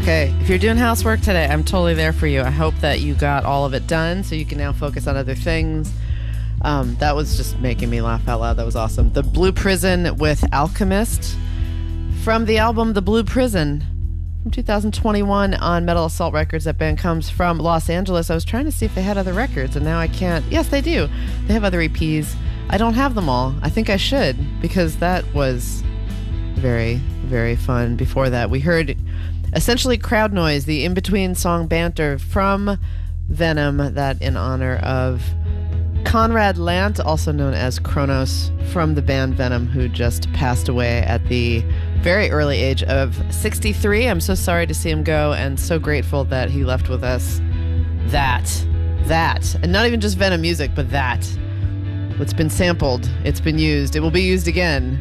Okay, if you're doing housework today, I'm totally there for you. I hope that you got all of it done so you can now focus on other things. That was just making me laugh out loud. That was awesome. The Blue Prison with Alchemist from the album The Blue Prison from 2021 on Metal Assault Records. That band comes from Los Angeles. I was trying to see if they had other records, and now I can't. Yes, they do. They have other EPs. I don't have them all. I think I should, because that was very, very fun. Before that, we heard essentially Crowd Noise, the in-between song Banter from Venom, that in honor of Conrad Lant, also known as Kronos, from the band Venom, who just passed away at the very early age of 63. I'm so sorry to see him go, and so grateful that he left with us that, and not even just Venom music, but that. It's been sampled, it's been used, it will be used again.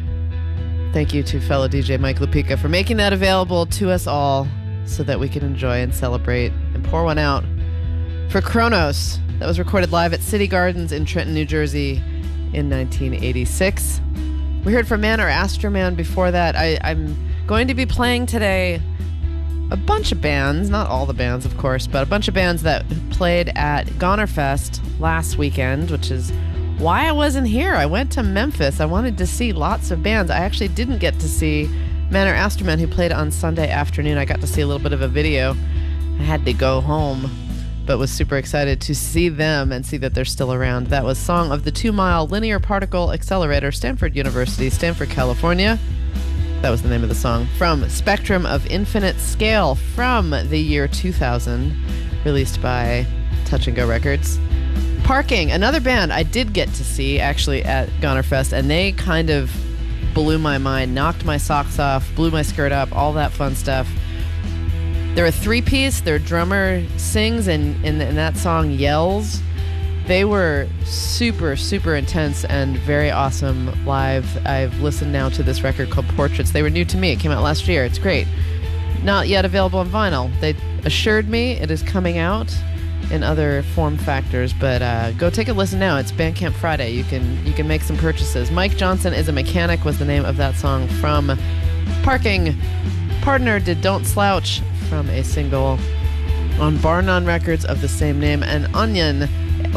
Thank you to fellow DJ Mike Lupica for making that available to us all so that we can enjoy and celebrate and pour one out for Kronos. That was recorded live at City Gardens in Trenton, New Jersey in 1986. We heard from Man or Astroman before that. I'm going to be playing today a bunch of bands, not all the bands, of course, but a bunch of bands that played at Gonerfest last weekend, which is why I wasn't here. I went to Memphis. I wanted to see lots of bands. I actually didn't get to see Man or Astroman, who played on Sunday afternoon. I got to see a little bit of a video. I had to go home, but was super excited to see them and see that they're still around. That was Song of the 2 Mile Linear Particle Accelerator, Stanford University, Stanford, California. That was the name of the song. From Spectrum of Infinite Scale from the year 2000, released by Touch and Go Records. Parking, another band I did get to see actually at Gonerfest, and they kind of blew my mind, knocked my socks off, blew my skirt up, all that fun stuff. They're a three-piece. Their drummer sings and in that song yells. They were super, super intense and very awesome live. I've listened now to this record called Portraits. They were new to me. It came out last year. It's great. Not yet available on vinyl. They assured me it is coming out in other form factors, but go take a listen now. It's Bandcamp Friday. You can make some purchases. Mike Johnson is a Mechanic was the name of that song from Parking. Partner did Don't Slouch from a single on Bar None Records of the same name, and Onion,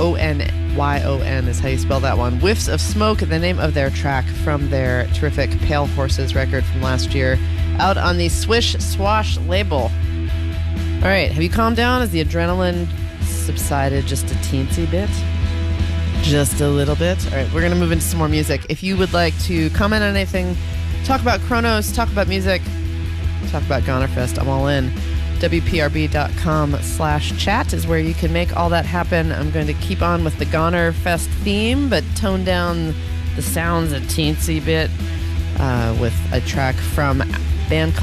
O-N-Y-O-N is how you spell that one. Whiffs of Smoke, the name of their track from their terrific Pale Horses record from last year, out on the Swish Swash label. All right, have you calmed down? Has the adrenaline subsided just a teensy bit? Just a little bit? All right, we're going to move into some more music. If you would like to comment on anything, talk about Kronos, talk about music, talk about Gonerfest, I'm all in. WPRB.com/chat is where you can make all that happen. I'm going to keep on with the Gonerfest theme, but tone down the sounds a teensy bit with a track from a band called